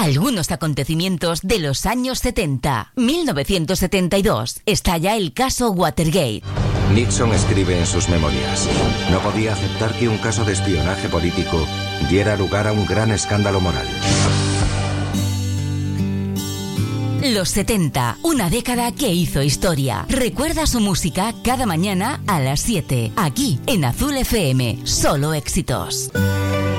Algunos acontecimientos de los años 70. 1972. Estalla el caso Watergate. Nixon escribe en sus memorias: no podía aceptar que un caso de espionaje político diera lugar a un gran escándalo moral. Los 70, una década que hizo historia. Recuerda su música cada mañana a las 7, aquí en Azul FM. Solo éxitos.